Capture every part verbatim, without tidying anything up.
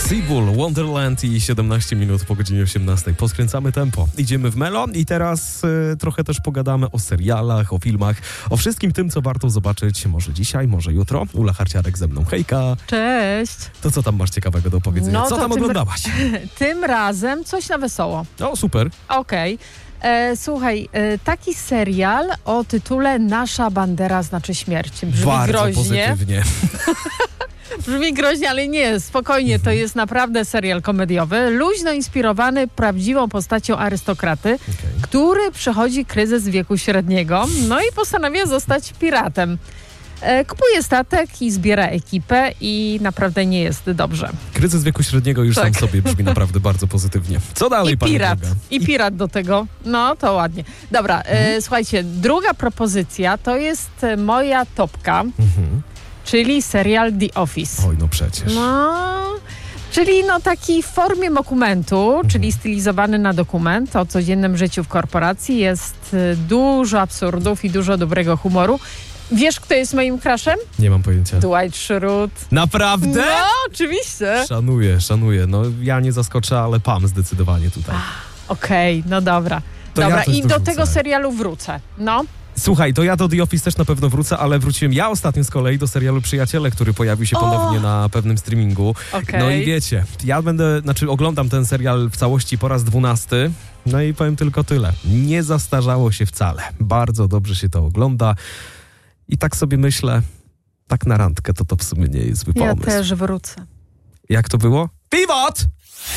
Seagull, Wonderland i siedemnaście minut po godzinie osiemnastej. Poskręcamy tempo. Idziemy w melo i teraz y, trochę też pogadamy o serialach, o filmach, o wszystkim tym, co warto zobaczyć może dzisiaj, może jutro. Ula Harciarek ze mną. Hejka. Cześć. To co tam masz ciekawego do opowiedzenia? No co tam tym, oglądałaś? Tym razem coś na wesoło. O, super. Okej. Okay. Słuchaj, e, taki serial o tytule Nasza bandera znaczy śmierć. Brzmi Bardzo groźnie. pozytywnie. Brzmi groźnie, ale nie, spokojnie, to jest naprawdę serial komediowy, luźno inspirowany prawdziwą postacią arystokraty, Okay. który przechodzi kryzys wieku średniego, no i postanawia zostać piratem. E, kupuje statek i zbiera ekipę i naprawdę nie jest dobrze. Kryzys wieku średniego już Tak. sam sobie brzmi naprawdę bardzo pozytywnie. Co dalej, I pani pirat. droga? I pirat do tego. No, to ładnie. Dobra, Mhm. e, słuchajcie, druga propozycja to jest e, moja topka, Mhm. czyli serial The Office. Oj, no przecież. No, czyli no taki w formie dokumentu, Mhm. czyli stylizowany na dokument o codziennym życiu w korporacji. Jest y, dużo absurdów i dużo dobrego humoru. Wiesz, kto jest moim crushem? Nie mam pojęcia. Dwight Schrute. Naprawdę? No, oczywiście. Szanuję, szanuję. No ja nie zaskoczę, ale Pam zdecydowanie tutaj. Okej, no dobra. To ja dobra, też i do dorzucę. tego serialu wrócę. No. Słuchaj, to ja do The Office też na pewno wrócę, ale wróciłem ja ostatnio z kolei do serialu Przyjaciele, który pojawił się O! ponownie na pewnym streamingu. Okej. No i wiecie, ja będę, znaczy oglądam ten serial w całości po raz dwunasty, no i powiem tylko tyle. Nie zastarzało się wcale. Bardzo dobrze się to ogląda i tak sobie myślę, tak na randkę to to w sumie nie jest zły Ja pomysł. też wrócę. Jak to było? Pivot!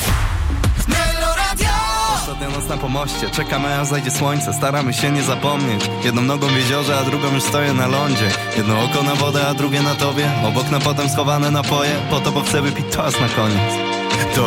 Ostatnia noc na pomoście, czekamy aż zajdzie słońce. Staramy się nie zapomnieć. Jedną nogą w jeziorze, a drugą już stoję na lądzie. Jedno oko na wodę, a drugie na tobie. Obok na potem schowane napoje. Po to, bo chcę wypić toast na koniec. To